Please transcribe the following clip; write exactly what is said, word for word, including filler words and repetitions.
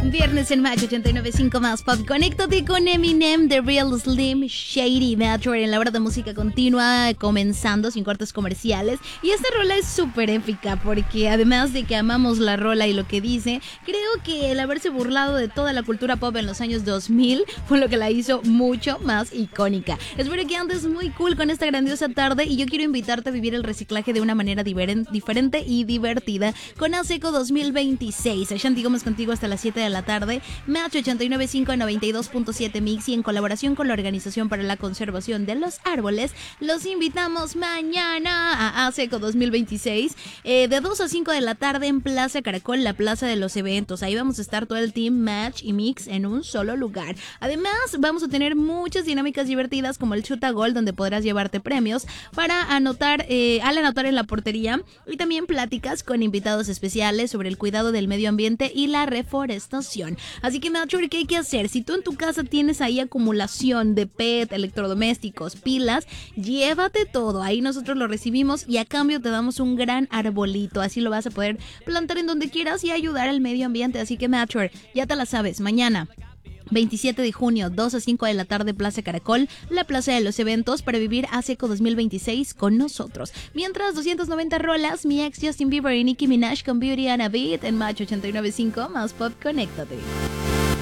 Viernes en Match ochenta y nueve punto cinco más Pop. Conéctate con Eminem, The Real Slim Shady, Metro en la hora de música continua, comenzando sin cortes comerciales. Y esta rola es súper épica porque además de que amamos la rola y lo que dice, creo que el haberse burlado de toda la cultura pop en los años dos mil fue lo que la hizo mucho más icónica. Espero que andes muy cool con esta grandiosa tarde y yo quiero invitarte a vivir el reciclaje de una manera diver- diferente y divertida con ASECO dos mil veintiséis. Ashanti Gómez contigo hasta las siete de la tarde. Match ochenta y nueve punto cinco, noventa y dos punto siete Mix, y en colaboración con la Organización para la Conservación de los Árboles, los invitamos mañana a ASECO dos mil veintiséis eh, de dos a cinco de la tarde en Plaza Caracol, la plaza de los eventos. Ahí vamos a estar todo el team Match y Mix en un solo lugar. Además, vamos a tener muchas dinámicas divertidas como el Chuta Gol, donde podrás llevarte premios para anotar, eh, al anotar en la portería, y también pláticas con invitados especiales sobre el cuidado del medio ambiente y la reforestación. Así que Melchor, ¿qué hay que hacer? Si tú en tu casa tienes ahí acumulación de P E T, electrodomésticos, pilas, llévate todo. Ahí nosotros lo recibimos y a cambio te damos un gran arbolito. Así lo vas a poder plantar en donde quieras y ayudar al medio ambiente. Así que Melchor, ya te la sabes, mañana veintisiete de junio, dos a cinco de la tarde, Plaza Caracol, la plaza de los eventos, para vivir ASECO dos mil veintiséis con nosotros. Mientras, doscientas noventa rolas, mi ex Justin Bieber y Nicki Minaj con Beauty and a Beat en Match ochenta y nueve punto cinco más Pop. Conéctate.